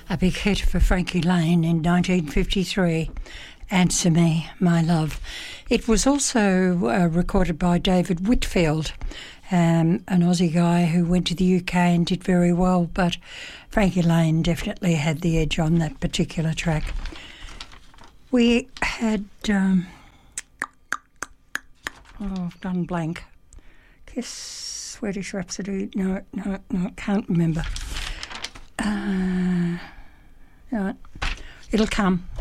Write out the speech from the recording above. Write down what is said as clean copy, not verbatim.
a big hit for Frankie Lane in 1953, Answer Me, My Love. It was also recorded by David Whitfield, an Aussie guy who went to the UK and did very well, but Frankie Lane definitely had the edge on that particular track. We had... I've done blank. Kiss, Swedish Rhapsody. No, can't remember. Right. It'll come.